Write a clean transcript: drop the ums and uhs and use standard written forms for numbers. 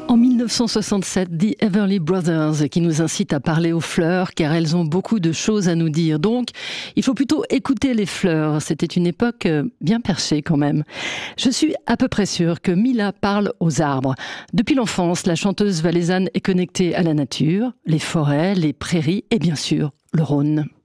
En 1967, The Everly Brothers, qui nous incite à parler aux fleurs, car elles ont beaucoup de choses à nous dire. Donc, il faut plutôt écouter les fleurs. C'était une époque bien perchée quand même. Je suis à peu près sûre que Mila parle aux arbres. Depuis l'enfance, la chanteuse valaisanne est connectée à la nature, les forêts, les prairies et bien sûr, le Rhône.